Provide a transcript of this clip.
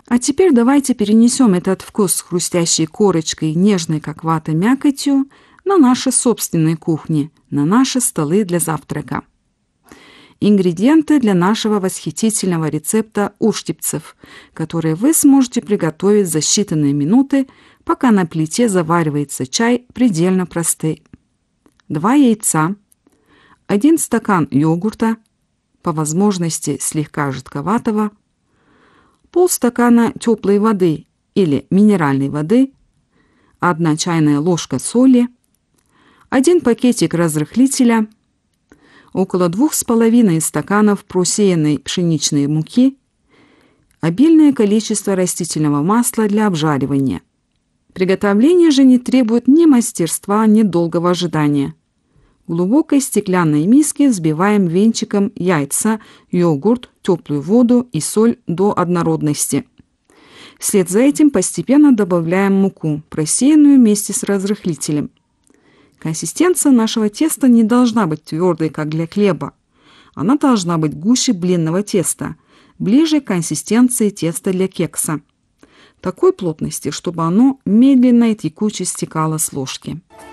А теперь давайте перенесем этот вкус с хрустящей корочкой, нежной как вата мякотью, на наши собственные кухни, на наши столы для завтрака. Ингредиенты для нашего восхитительного рецепта уштипцев, которые вы сможете приготовить за считанные минуты, пока на плите заваривается чай, предельно простый. 2 яйца, 1 стакан йогурта, по возможности слегка жидковатого, полстакана теплой воды или минеральной воды, 1 чайная ложка соли, 1 пакетик разрыхлителя, около 2,5 стаканов просеянной пшеничной муки, обильное количество растительного масла для обжаривания. Приготовление же не требует ни мастерства, ни долгого ожидания. В глубокой стеклянной миске взбиваем венчиком яйца, йогурт, теплую воду и соль до однородности. Вслед за этим постепенно добавляем муку, просеянную вместе с разрыхлителем. Консистенция нашего теста не должна быть твердой, как для хлеба. Она должна быть гуще блинного теста, ближе к консистенции теста для кекса. Такой плотности, чтобы оно медленно и текуче стекало с ложки.